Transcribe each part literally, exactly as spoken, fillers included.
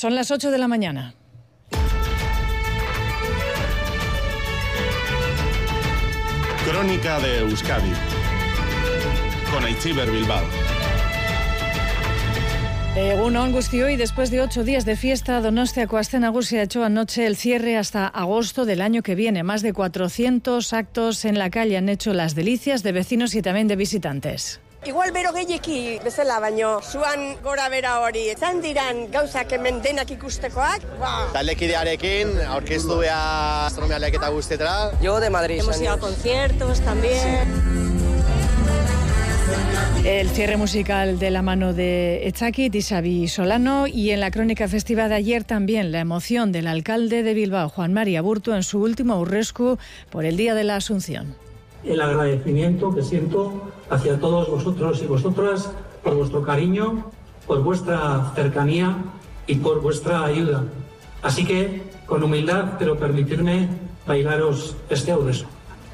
Son las ocho de la mañana. Crónica de Euskadi con Aitziber Bilbao. Egun on guztioi, después de ocho días de fiesta, Donostiako Aste Nagusia ha hecho anoche el cierre hasta agosto del año que viene. Más de cuatrocientos actos en la calle han hecho las delicias de vecinos y también de visitantes. Igual bero gehieki bezala baino, zuan gora bera hori, etzan diran gauzak hemen denak ikustekoak. Wow. Taldekidearekin, aurkeztu beha astronomia lehiaketa guztetara. Yo de Madrid. Hemos ido a conciertos también. El cierre musical de la mano de Etzakit y Xabi Solano, y en la crónica festiva de ayer también la emoción del alcalde de Bilbao, Juan Mari Aburto, en su último aurresku por el Día de la Asunción. El agradecimiento que siento hacia todos vosotros y vosotras por vuestro cariño, por vuestra cercanía y por vuestra ayuda. Así que, con humildad, pero permitidme bailaros este aurresku.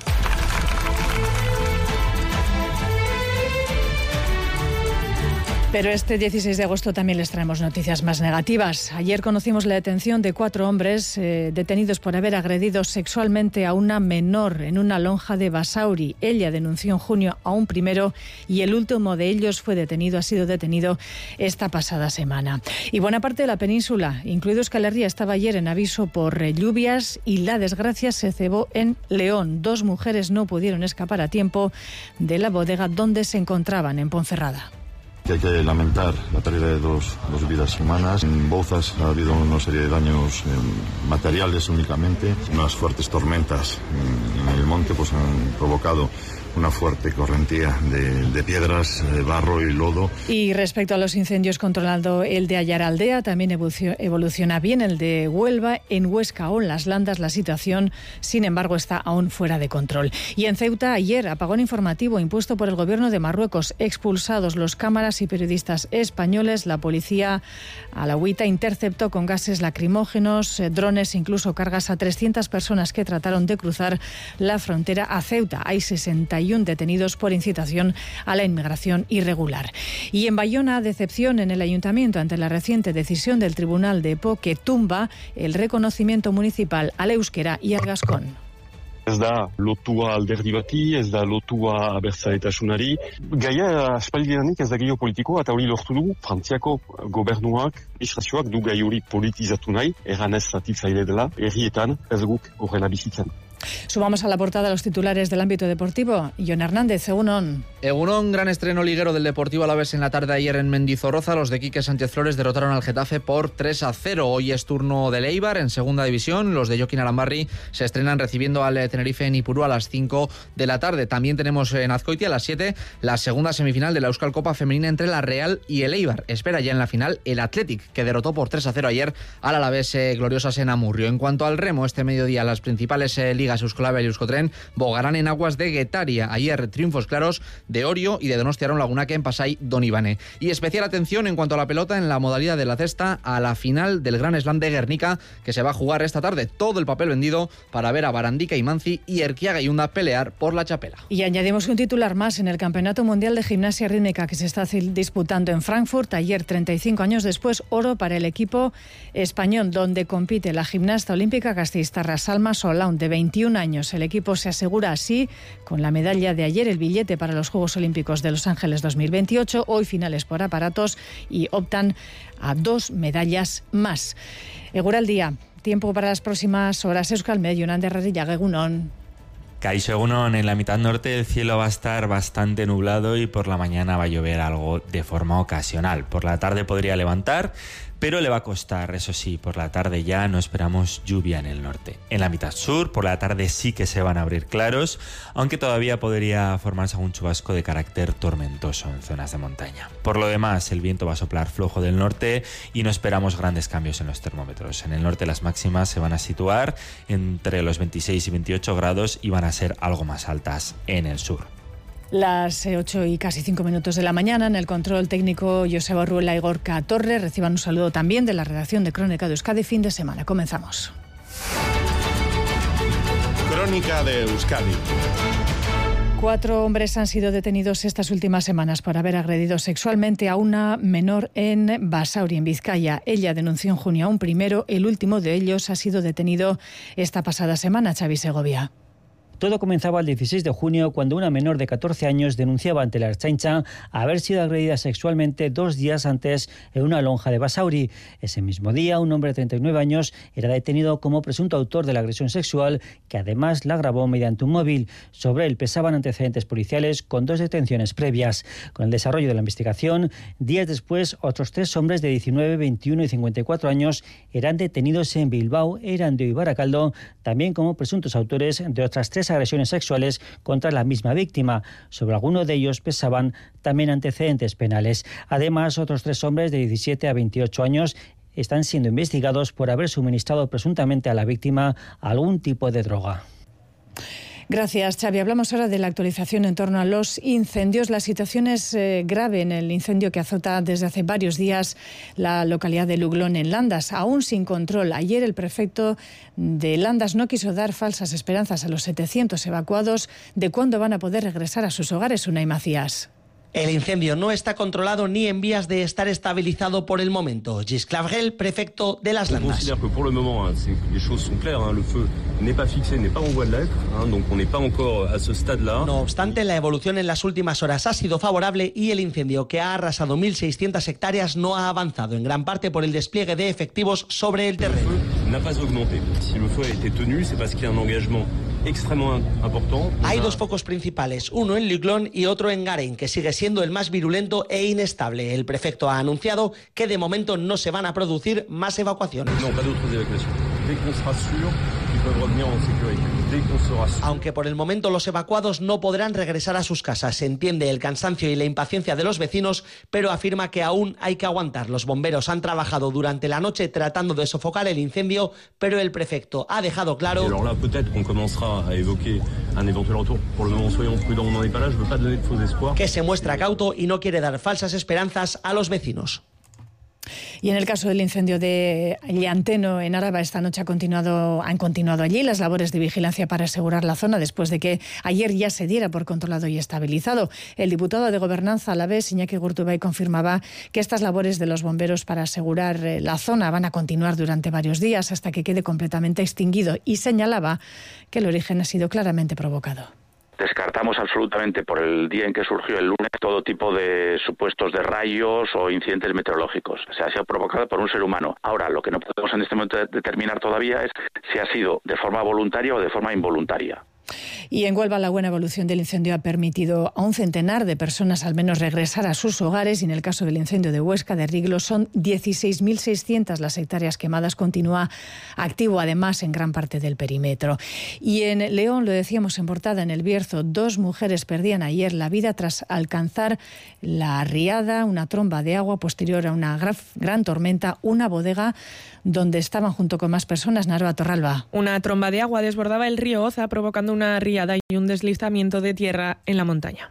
Pero este dieciséis de agosto también les traemos noticias más negativas. Ayer conocimos la detención de cuatro hombres eh, detenidos por haber agredido sexualmente a una menor en una lonja de Basauri. Ella denunció en junio a un primero y el último de ellos fue detenido, ha sido detenido esta pasada semana. Y buena parte de la península, incluido Euskal Herria, estaba ayer en aviso por eh, lluvias, y la desgracia se cebó en León. Dos mujeres no pudieron escapar a tiempo de la bodega donde se encontraban, en Ponferrada. Hay que lamentar la pérdida de dos, dos vidas humanas. En Bouzas ha habido una serie de daños eh, materiales únicamente. Unas fuertes tormentas en, en el monte pues han provocado una fuerte correntía de, de piedras, de barro y lodo. Y respecto a los incendios, controlando el de Ayaraldea, también evoluciona bien el de Huelva. En Huesca o en Las Landas la situación, sin embargo, está aún fuera de control. Y en Ceuta, ayer, apagón informativo impuesto por el gobierno de Marruecos. Expulsados los cámaras y periodistas españoles, la policía alauita interceptó con gases lacrimógenos, eh, drones, incluso cargas a trescientas personas que trataron de cruzar la frontera a Ceuta. Hay sesenta y uno detenidos por incitación a la inmigración irregular. Y en Bayona, decepción en el ayuntamiento ante la reciente decisión del Tribunal de Epo que tumba el reconocimiento municipal al euskera y al gascón. Ez da lotua alderdi bati, ez da lotua abertzaletasunari. Gaia aspaldidanik ez da gehiago politikoa, eta hori lortu du, Frantziako gobernuak, administrazioak du gai hori politizatu nahi, erranez zatitzaile dela, herrietan ez guk horrela bizitzen. Subamos a la portada los titulares del ámbito deportivo. Jon Hernández, Egunon. Egunon, gran estreno liguero del Deportivo Alavés en la tarde de ayer en Mendizorroza. Los de Quique Sánchez Flores derrotaron al Getafe por tres a cero. Hoy es turno del Eibar en segunda división. Los de Joaquín Arambarri se estrenan recibiendo al Tenerife en Ipurú a las cinco de la tarde. También tenemos en Azkoitia a las siete la segunda semifinal de la Euskal Copa femenina entre la Real y el Eibar. Espera ya en la final el Athletic, que derrotó por tres a cero ayer al Alavés eh, Gloriosas en Amurrio. En cuanto al remo, este mediodía las principales eh, ligas Euskolabel y Euskotren bogarán en aguas de Guetaria. Ayer triunfos claros de Orio y de Donostiarón Lagunaque en Pasai Donibane. Y especial atención en cuanto a la pelota en la modalidad de la cesta a la final del Gran Slam de Guernica, que se va a jugar esta tarde. Todo el papel vendido para ver a Barandica y Manzi y Erquiaga y Unda pelear por la chapela. Y añadimos un titular más en el Campeonato Mundial de Gimnasia Rítmica que se está disputando en Frankfurt. Ayer, treinta y cinco años después, oro para el equipo español, donde compite la gimnasta olímpica gasteiztarra Salma Solaun, de veintiún años. El equipo se asegura así, con la medalla de ayer, el billete para los Juegos Olímpicos de Los Ángeles dos mil veintiocho. Hoy finales por aparatos y optan a dos medallas más. Eguraldia, tiempo para las próximas horas. Euskalmet, Jonan Herrerillaga, Egunon. Kaixo, Egunon. En la mitad norte el cielo va a estar bastante nublado y por la mañana va a llover algo de forma ocasional. Por la tarde podría levantar, pero le va a costar, eso sí, por la tarde ya no esperamos lluvia en el norte. En la mitad sur, por la tarde sí que se van a abrir claros, aunque todavía podría formarse algún chubasco de carácter tormentoso en zonas de montaña. Por lo demás, el viento va a soplar flojo del norte y no esperamos grandes cambios en los termómetros. En el norte las máximas se van a situar entre los veintiséis y veintiocho grados y van a ser algo más altas en el sur. Las ocho y casi cinco minutos de la mañana, en el control técnico Joseba Ruela y Gorka Torre. Reciban un saludo también de la redacción de Crónica de Euskadi. Fin de semana. Comenzamos. Crónica de Euskadi Cuatro hombres han sido detenidos estas últimas semanas por haber agredido sexualmente a una menor en Basauri, en Vizcaya. Ella denunció en junio a un primero, el último de ellos ha sido detenido esta pasada semana. Xavi Segovia. Todo comenzaba el dieciséis de junio cuando una menor de catorce años denunciaba ante la Ertzaintza haber sido agredida sexualmente dos días antes en una lonja de Basauri. Ese mismo día, un hombre de treinta y nueve años era detenido como presunto autor de la agresión sexual, que además la grabó mediante un móvil. Sobre él pesaban antecedentes policiales con dos detenciones previas. Con el desarrollo de la investigación, días después, otros tres hombres de diecinueve, veintiuno y cincuenta y cuatro años eran detenidos en Bilbao, Erandio y Baracaldo, también como presuntos autores de otras tres agresiones sexuales contra la misma víctima. Sobre alguno de ellos pesaban también antecedentes penales. Además, otros tres hombres de diecisiete a veintiocho años están siendo investigados por haber suministrado presuntamente a la víctima algún tipo de droga. Gracias, Xavi. Hablamos ahora de la actualización en torno a los incendios. La situación es eh, grave en el incendio que azota desde hace varios días la localidad de Luglón, en Landas, aún sin control. Ayer el prefecto de Landas no quiso dar falsas esperanzas a los setecientos evacuados de cuándo van a poder regresar a sus hogares. Unai Macías. El incendio no está controlado ni en vías de estar estabilizado por el momento. Gilles Clavrel, prefecto de las Landas. No obstante, la evolución en las últimas horas ha sido favorable y el incendio, que ha arrasado mil seiscientas hectáreas, no ha avanzado, en gran parte por el despliegue de efectivos sobre el terreno. Hay dos focos principales, uno en Luglón y otro en Garein, que sigue siendo el más virulento e inestable. El prefecto ha anunciado que de momento no se van a producir más evacuaciones. Aunque por el momento los evacuados no podrán regresar a sus casas. Se entiende el cansancio y la impaciencia de los vecinos, pero afirma que aún hay que aguantar. Los bomberos han trabajado durante la noche tratando de sofocar el incendio, pero el prefecto ha dejado claro que se muestra cauto y no quiere dar falsas esperanzas a los vecinos. Y en el caso del incendio de Llanteno, en Araba, esta noche ha continuado, han continuado allí las labores de vigilancia para asegurar la zona después de que ayer ya se diera por controlado y estabilizado. El diputado de Gobernanza alavés, Iñaki Gurtubay, confirmaba que estas labores de los bomberos para asegurar la zona van a continuar durante varios días hasta que quede completamente extinguido, y señalaba que el origen ha sido claramente provocado. Descartamos absolutamente por el día en que surgió el lunes todo tipo de supuestos de rayos o incidentes meteorológicos. O sea, ha sido provocado por un ser humano. Ahora, lo que no podemos en este momento determinar todavía es si ha sido de forma voluntaria o de forma involuntaria. Y en Huelva, la buena evolución del incendio ha permitido a un centenar de personas al menos regresar a sus hogares, y en el caso del incendio de Huesca, de Riglo, son dieciséis mil seiscientas las hectáreas quemadas. Continúa activo además en gran parte del perímetro. Y en León, lo decíamos en portada, en el Bierzo, dos mujeres perdían ayer la vida tras alcanzar la riada, una tromba de agua posterior a una gran, gran tormenta, una bodega donde estaban junto con más personas. Naroa Torralba. Una tromba de agua desbordaba el río Oza, provocando una riada y un deslizamiento de tierra en la montaña.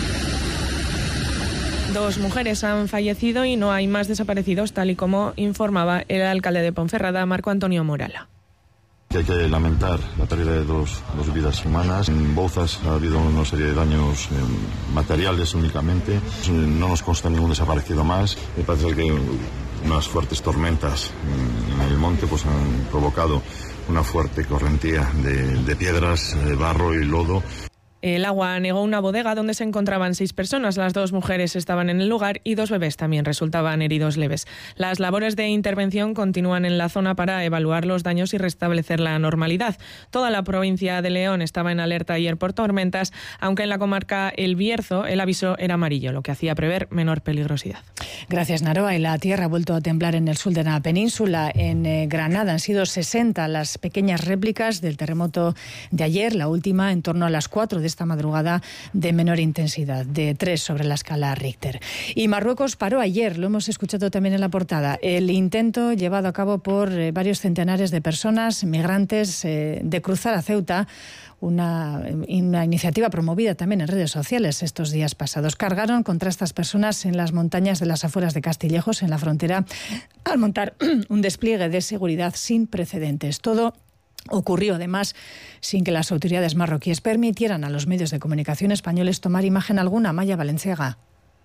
Dos mujeres han fallecido y no hay más desaparecidos, tal y como informaba el alcalde de Ponferrada, Marco Antonio Morala. Hay que lamentar la pérdida de dos, dos vidas humanas. En Bouzas ha habido una serie de daños eh, materiales únicamente. No nos consta ningún desaparecido más. Me parece que unas fuertes tormentas en el monte pues han provocado una fuerte correntía de, de piedras, de barro y lodo. El agua anegó una bodega donde se encontraban seis personas. Las dos mujeres estaban en el lugar y dos bebés también resultaban heridos leves. Las labores de intervención continúan en la zona para evaluar los daños y restablecer la normalidad. Toda la provincia de León estaba en alerta ayer por tormentas, aunque en la comarca El Bierzo el aviso era amarillo, lo que hacía prever menor peligrosidad. Gracias, Naroa. Y la tierra ha vuelto a temblar en el sur de la península. En eh, Granada han sido sesenta las pequeñas réplicas del terremoto de ayer, la última en torno a las cuatro de esta madrugada, de menor intensidad, de tres sobre la escala Richter. Y Marruecos paró ayer, lo hemos escuchado también en la portada, el intento llevado a cabo por eh, varios centenares de personas, migrantes, eh, de cruzar a Ceuta, una, una iniciativa promovida también en redes sociales estos días pasados. Cargaron contra estas personas en las montañas de las afueras de Castillejos, en la frontera, al montar un despliegue de seguridad sin precedentes. Todo Ocurrió, además, sin que las autoridades marroquíes permitieran a los medios de comunicación españoles tomar imagen alguna. Maya Valenciaga.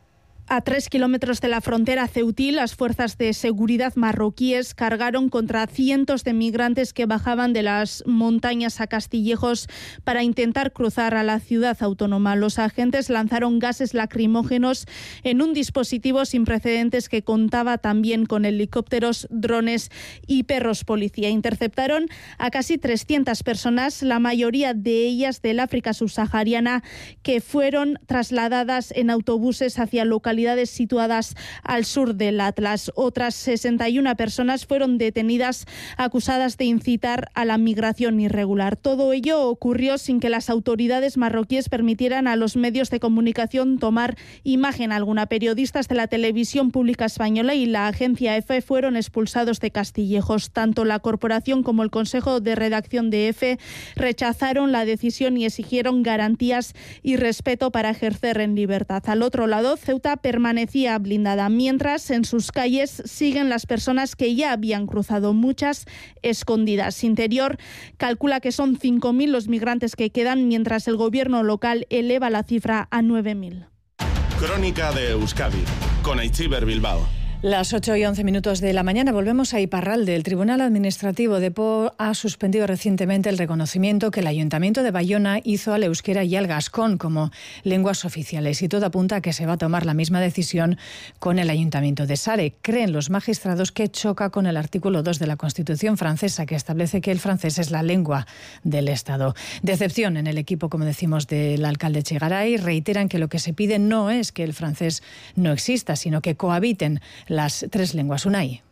A tres kilómetros de la frontera ceutí, las fuerzas de seguridad marroquíes cargaron contra cientos de migrantes que bajaban de las montañas a Castillejos para intentar cruzar a la ciudad autónoma. Los agentes lanzaron gases lacrimógenos en un dispositivo sin precedentes que contaba también con helicópteros, drones y perros policía. Interceptaron a casi trescientas personas, la mayoría de ellas del África subsahariana, que fueron trasladadas en autobuses hacia localidades situadas al sur del Atlas. Otras sesenta y una personas fueron detenidas acusadas de incitar a la migración irregular. Todo ello ocurrió sin que las autoridades marroquíes permitieran a los medios de comunicación tomar imagen alguna. Periodistas de la televisión pública española y la agencia EFE fueron expulsados de Castillejos. Tanto la corporación como el Consejo de Redacción de EFE rechazaron la decisión y exigieron garantías y respeto para ejercer en libertad. Al otro lado, Ceuta permanecía blindada, mientras en sus calles siguen las personas que ya habían cruzado, muchas escondidas. Interior calcula que son cinco mil los migrantes que quedan, mientras el gobierno local eleva la cifra a nueve mil. Crónica de Euskadi, con Aichiber Bilbao. Las ocho y once minutos de la mañana volvemos a Iparralde. El Tribunal Administrativo de Po ha suspendido recientemente el reconocimiento que el Ayuntamiento de Bayona hizo al euskera y al gascón como lenguas oficiales, y todo apunta a que se va a tomar la misma decisión con el Ayuntamiento de Sare. Creen los magistrados que choca con el artículo dos de la Constitución francesa, que establece que el francés es la lengua del Estado. Decepción en el equipo, como decimos, del alcalde Echegaray. Reiteran que lo que se pide no es que el francés no exista, sino que cohabiten las tres lenguas. Unai.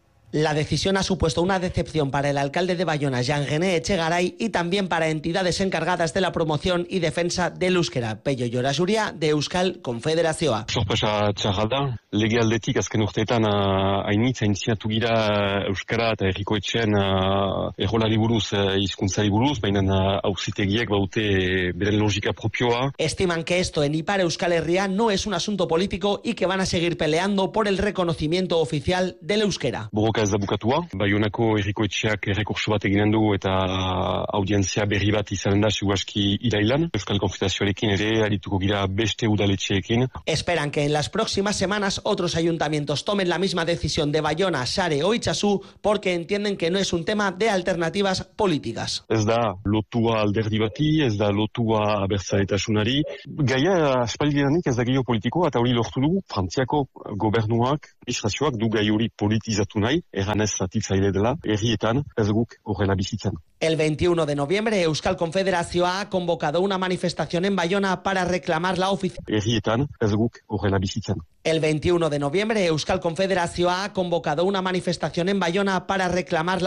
La decisión ha supuesto una decepción para el alcalde de Bayona, Jean-René Echegaray, y también para entidades encargadas de la promoción y defensa del euskera. Pello Llorasuria, de Euskal Konfederazioa. Sorpresa txarra da, lege aldetik azken urteetan hainitza iniziatu gira euskara eta herriko etxean errolari buruz, hizkuntzari buruz, baina auzitegiek baute beren logika propioa. Estiman que esto en Ipar Euskal Herria no es un asunto político y que van a seguir peleando por el reconocimiento oficial del euskera. Ez da bukatua, Baionako herriko etxeak errekurso bat eginen du eta audientzia berri bat izanen da segurazki irailan. Euskal Konfederazioarekin ere arituko gira beste udaletxeekin. Esperan que en las próximas semanas otros ayuntamientos tomen la misma decisión de Bayona, Sare o Itxasu, porque entienden que no es un tema de alternativas políticas. Ez da lotua alderdi bati, ez da lotua abertzaletasunari. Gaia aspaldidanik ez da geopolitikoa eta hori lortu du Frantziako gobernuak, administrazioak du gai hori politizatu nahi. El veintiuno de noviembre, Euskal Konfederazioa ha convocado una manifestación en Bayona para reclamar la oficialidad. El veintiuno de noviembre, Euskal Konfederazioa ha convocado una manifestación en Bayona para reclamar la